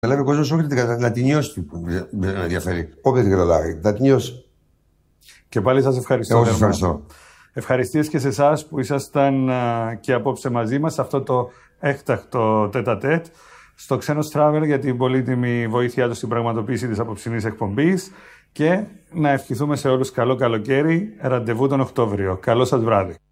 Καταλάβει ο κόσμος όχι να την νιώσει που με ενδιαφέρει. Όποτε την καταλάβει, να την νιώσει. Και πάλι σας ευχαριστώ. Εγώ σας ευχαριστώ. Ευχαριστίες και σε εσάς που ήσασταν και απόψε μαζί μας σε αυτό το έκτακτο τέτα-τέτ στο Ξένος Travel για την πολύτιμη βοήθειά του στην πραγματοποίηση της απόψινής εκπομπής και να ευχηθούμε σε όλους καλό καλοκαίρι, ραντεβού τον Οκτώβριο. Καλό σας βράδυ.